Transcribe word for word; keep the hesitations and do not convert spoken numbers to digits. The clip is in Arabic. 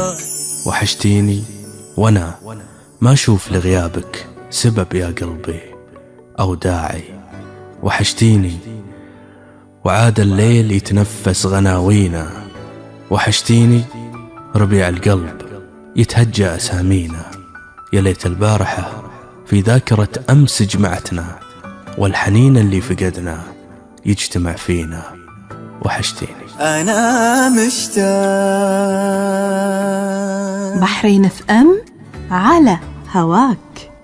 وحشتيني وانا ما اشوف لغيابك سبب يا قلبي او داعي. وحشتيني وعاد الليل يتنفس غناوينا. وحشتيني ربيع القلب يتهجى أسامينا. يا ليت البارحة في ذاكرة أمس جمعتنا، والحنين اللي فقدنا يجتمع فينا. وحشتيني أنا مشتاق. بحرين اف ام على هواك.